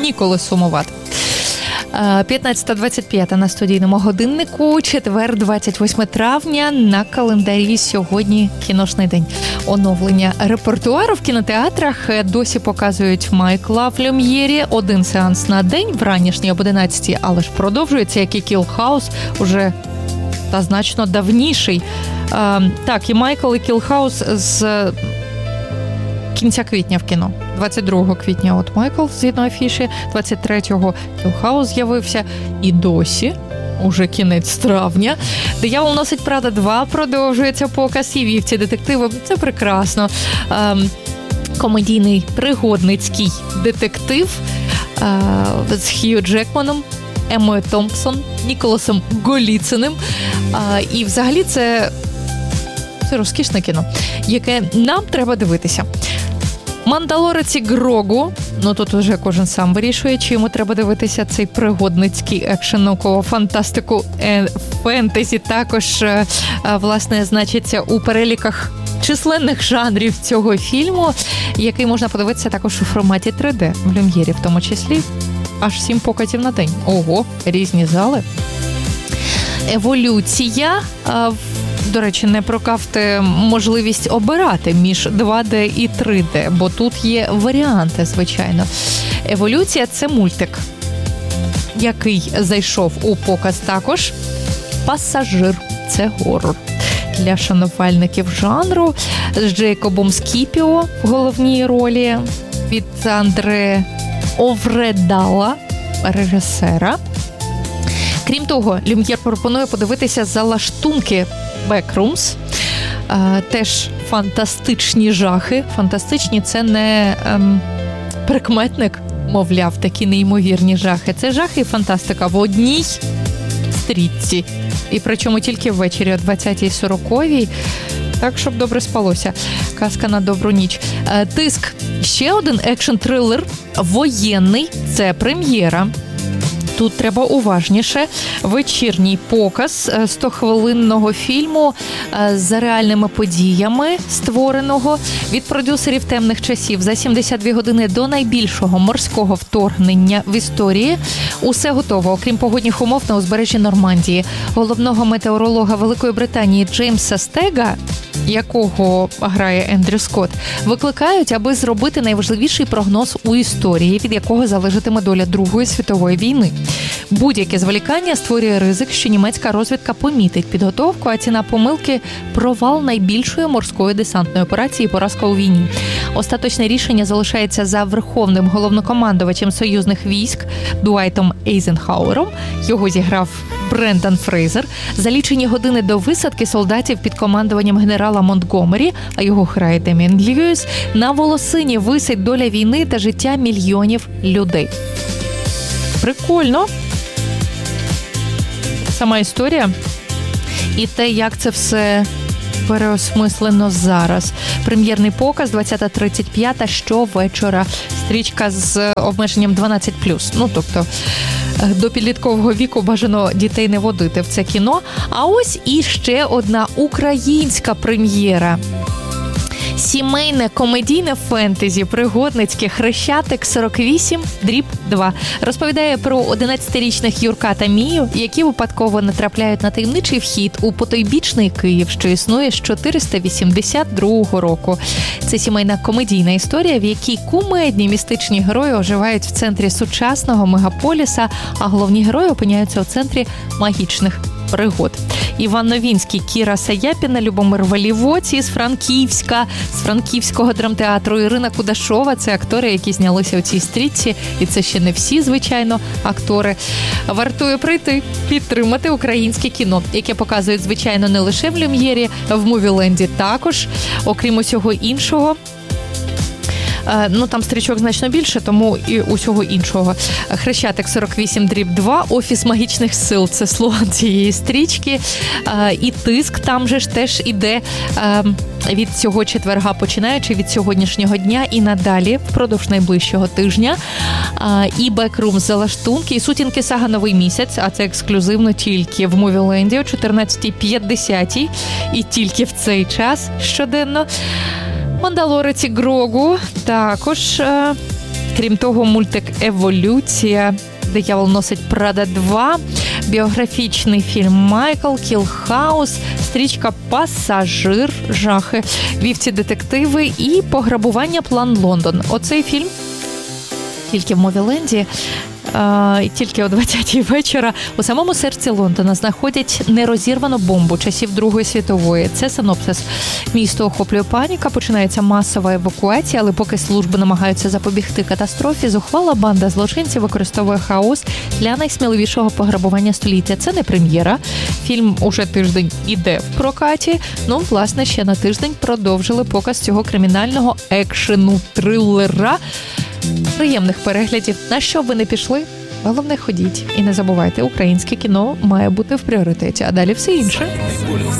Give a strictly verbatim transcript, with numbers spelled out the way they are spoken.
ніколи сумувати. п'ятнадцята двадцять п'ять на студійному годиннику, четвер, двадцять восьме травня, на календарі сьогодні кіношний день. Оновлення репертуару в кінотеатрах досі показують Майкла в Люм'єрі. Один сеанс на день, вранішній об одинадцятій, але ж продовжується, як і Kill House, уже та значно давніший. А, так, і Майкл, і Kill House з кінця квітня в кіно. двадцять другого квітня от Майкл, згідно афіші, двадцять третього Kill House з'явився, і досі, уже кінець травня, «Диявол носить Прада два» продовжується показ, і вівці детективи. Це прекрасно. Ем, комедійний пригодницький детектив е, з Хью Джекманом, Еммою Томпсон, Ніколасом Голіциним. Е, і взагалі це, це розкішне кіно, яке нам треба дивитися. «Мандалорець» і Грогу, ну тут уже кожен сам вирішує, чи йому треба дивитися цей пригодницький екшен, наукову фантастику, е, фентезі, також, е, власне, значиться у переліках численних жанрів цього фільму, який можна подивитися також у форматі три де, в Люм'єрі в тому числі, аж сім показів на день. Ого, різні зали. «Еволюція», е, до речі, не прокавте можливість обирати між два де і три де, бо тут є варіанти, звичайно. «Еволюція» – це мультик, який зайшов у показ також. «Пасажир» – це горор. Для шанувальників жанру з Джейкобом Скіпіо в головній ролі, від Андре Овредала, режисера. Крім того, Люм'єр пропонує подивитися «Залаштунки Backrooms». Теж фантастичні жахи. Фантастичні – це не ем, прикметник, мовляв, такі неймовірні жахи. Це жахи і фантастика в одній стрічці. І причому тільки ввечері о двадцятій сорок. Так, щоб добре спалося. Казка на добру ніч. «Тиск» – ще один екшн-трилер воєнний. Це прем'єра. Тут треба уважніше. Вечірній показ стохвилинного фільму за реальними подіями, створеного від продюсерів «Темних часів». За сімдесят дві години до найбільшого морського вторгнення в історії. Усе готово, окрім погодних умов на узбережжі Нормандії. Головного метеоролога Великої Британії Джеймса Стега, якого грає Ендрю Скотт, викликають, аби зробити найважливіший прогноз у історії, від якого залежатиме доля Другої світової війни. Будь-яке зволікання створює ризик, що німецька розвідка помітить підготовку, а ціна помилки – провал найбільшої морської десантної операції і поразка у війні. Остаточне рішення залишається за верховним головнокомандувачем союзних військ Дуайтом Ейзенхауером. Його зіграв Брендан Фрейзер. За лічені години до висадки солдатів під командуванням генерала Монтгомері, а його грає Деміан Льюіс, на волосині висить доля війни та життя мільйонів людей. Прикольно. Сама історія і те, як це все переосмислено зараз. Прем'єрний показ двадцята тридцять п'ята щовечора. Стрічка з обмеженням дванадцять плюс. Ну, тобто, до підліткового віку бажано дітей не водити в це кіно. А ось і ще одна українська прем'єра. Сімейне комедійне фентезі пригодницьке «Хрещатик сорок вісім дріб два» розповідає про одинадцятирічних Юрка та Мію, які випадково натрапляють на таємничий вхід у потойбічний Київ, що існує з чотириста вісімдесят другого року. Це сімейна комедійна історія, в якій кумедні містичні герої оживають в центрі сучасного мегаполіса, а головні герої опиняються у центрі магічних пригод. Іван Новінський, Кіра Саяпіна, Любомир Валівоць із Франківська, з Франківського драмтеатру, Ірина Кудашова. Це актори, які знялися у цій стрічці. І це ще не всі, звичайно, актори. Вартує прийти, підтримати українське кіно, яке показують, звичайно, не лише в Люм'єрі, в Мувіленді також, окрім усього іншого. Ну, там стрічок значно більше, тому і усього іншого. «Хрещатик сорок вісім дріб два», «Офіс магічних сил» – це слоган цієї стрічки. І «Тиск» там же ж теж іде від цього четверга, починаючи від сьогоднішнього дня і надалі, впродовж найближчого тижня. І «Backrooms» «Залаштунки», і «Сутінки Сага Новий місяць», а це ексклюзивно тільки в Мувіленді о чотирнадцятій п'ятдесят і тільки в цей час щоденно. «Мандалорець» і Грогу також Крім того, мультик «Еволюція», «Диявол носить Прада два», біографічний фільм «Майкл», «Кілл-хаус», стрічка «Пасажир», жахи, «Вівці-детективи» і «Пограбування. План Лондон». Оцей фільм тільки в Мовіленді, е, тільки о двадцятій вечора у самому серці Лондона знаходять нерозірвану бомбу часів Другої світової. Це синопсис. Місто охоплює паніка, починається масова евакуація, але поки служби намагаються запобігти катастрофі, зухвала банда злочинців використовує хаос для найсміливішого пограбування століття. Це не прем'єра. Фільм уже тиждень іде в прокаті. Ну, власне, ще на тиждень продовжили показ цього кримінального екшену-трилера. Приємних переглядів. На що ви не пішли? Головне, ходіть. І не забувайте, українське кіно має бути в пріоритеті, а далі все інше.